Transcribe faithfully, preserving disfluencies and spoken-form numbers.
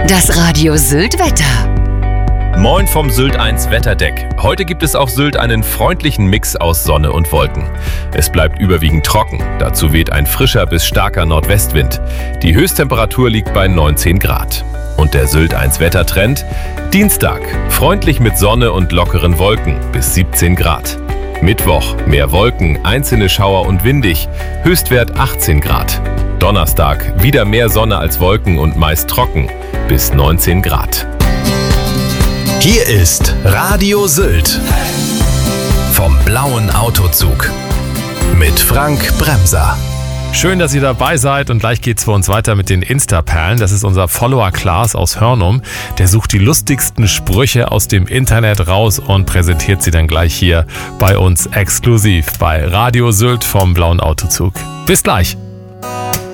Das Radio Sylt Wetter. Moin vom Sylt eins Wetterdeck. Heute gibt es auf Sylt einen freundlichen Mix aus Sonne und Wolken. Es bleibt überwiegend trocken. Dazu weht ein frischer bis starker Nordwestwind. Die Höchsttemperatur liegt bei neunzehn Grad. Und der Sylt eins Wettertrend? Dienstag, freundlich mit Sonne und lockeren Wolken bis siebzehn Grad. Mittwoch, mehr Wolken, einzelne Schauer und windig, Höchstwert achtzehn Grad. Donnerstag, wieder mehr Sonne als Wolken und meist trocken, bis neunzehn Grad. Hier ist Radio Sylt vom blauen Autozug mit Frank Bremser. Schön, dass ihr dabei seid und gleich geht's für uns weiter mit den Insta-Perlen. Das ist unser Follower Klaas aus Hörnum. Der sucht die lustigsten Sprüche aus dem Internet raus und präsentiert sie dann gleich hier bei uns exklusiv bei Radio Sylt vom blauen Autozug. Bis gleich.